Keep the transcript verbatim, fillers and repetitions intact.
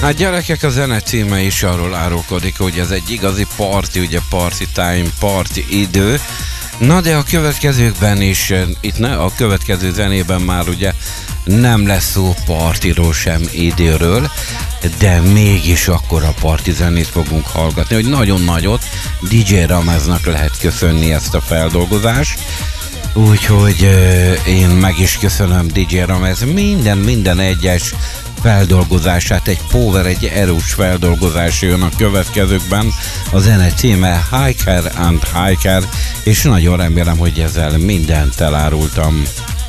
Hát gyerekek, a zene címe is arról árulkodik, hogy ez egy igazi party, ugye party time, party idő. Na de a következőkben is, itt ne, a következő zenében már ugye nem lesz szó partiról sem, időről, de mégis akkor a parti zenét fogunk hallgatni, hogy nagyon nagyot dé dzsé Rameznak lehet köszönni ezt a feldolgozást. Úgyhogy euh, én meg is köszönöm dé dzsé Ramez minden, minden egyes feldolgozását, egy power, egy erős feldolgozás jön a következőkben. A zene címe Hiker and Hiker, és nagyon remélem, hogy ezzel mindent elárultam.